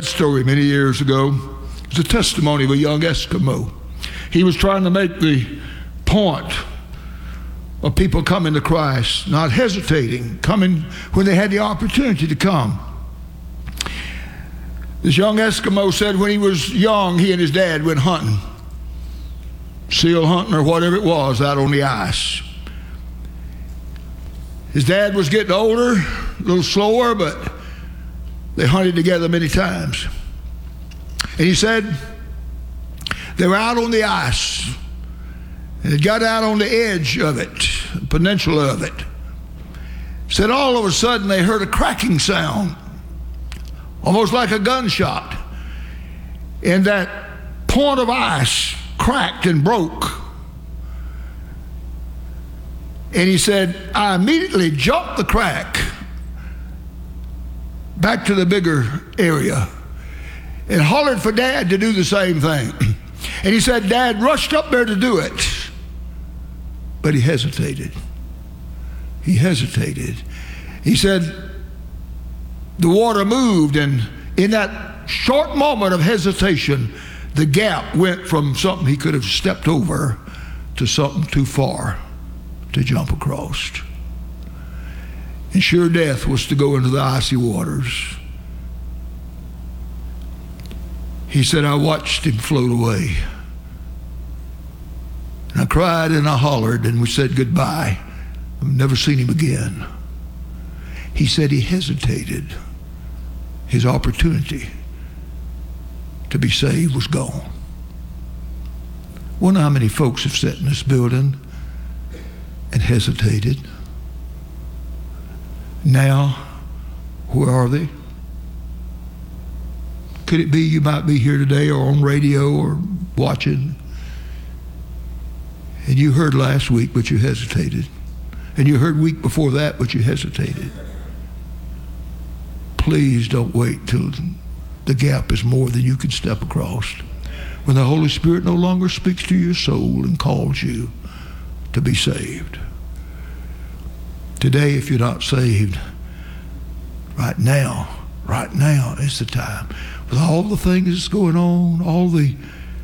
story many years ago. It's a testimony of a young Eskimo. He was trying to make the point of people coming to Christ, not hesitating, coming when they had the opportunity to come. This young Eskimo said when he was young, he and his dad went hunting, seal hunting or whatever it was, out on the ice. His dad was getting older, a little slower, but they hunted together many times. And he said they were out on the ice, and it got out on the edge of it, the peninsula of it. Said all of a sudden they heard a cracking sound, almost like a gunshot. And that point of ice cracked and broke. And he said, I immediately jumped the crack back to the bigger area and hollered for Dad to do the same thing. And he said, Dad rushed up there to do it, but he hesitated. He hesitated. He said, the water moved, and in that short moment of hesitation, the gap went from something he could have stepped over to something too far to jump across. And sure death was to go into the icy waters. He said, I watched him float away. And I cried and I hollered and we said goodbye. I've never seen him again. He said he hesitated. His opportunity to be saved was gone. Wonder how many folks have sat in this building and hesitated. Now, where are they? Could it be you might be here today or on radio or watching, and you heard last week but you hesitated, and you heard week before that but you hesitated? Please don't wait till the gap is more than you can step across. When the Holy Spirit no longer speaks to your soul and calls you to be saved. Today, if you're not saved, right now is the time. With all the things that's going on, all the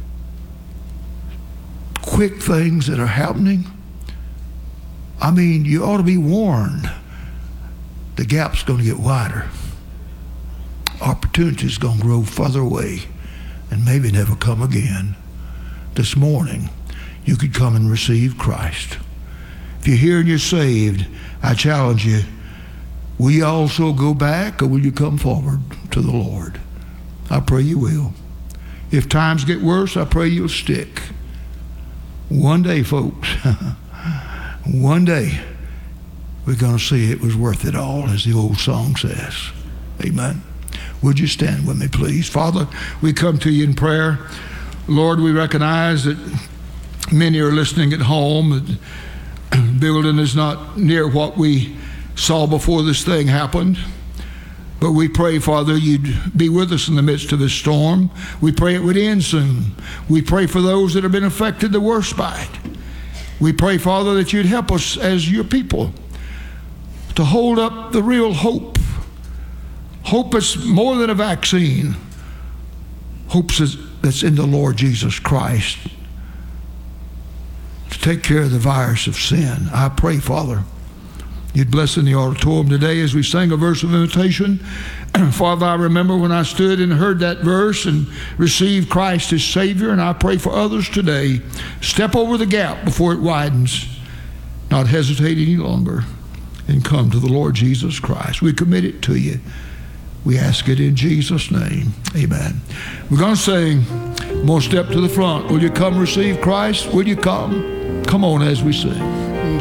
quick things that are happening, I mean, you ought to be warned. The gap's going to get wider. Opportunity's going to grow further away and maybe never come again. This morning, you could come and receive Christ. If you're here and you're saved, I challenge you, will you also go back or will you come forward to the Lord? I pray you will. If times get worse, I pray you'll stick. One day, folks, one day, we're going to see it was worth it all, as the old song says. Amen. Would you stand with me, please? Father, we come to you in prayer. Lord, we recognize that many are listening at home. The building is not near what we saw before this thing happened. But we pray, Father, you'd be with us in the midst of this storm. We pray it would end soon. We pray for those that have been affected the worst by it. We pray, Father, that you'd help us as your people to hold up the real hope. Hope is more than a vaccine. Hope that's in the Lord Jesus Christ to take care of the virus of sin. I pray, Father, you'd bless in the auditorium today as we sang a verse of invitation. Father, I remember when I stood and heard that verse and received Christ as Savior, and I pray for others today. Step over the gap before it widens. Not hesitate any longer and come to the Lord Jesus Christ. We commit it to you. We ask it in Jesus' name. Amen. We're going to sing. I'm going to step to the front. Will you come receive Christ? Will you come? Come on as we sing.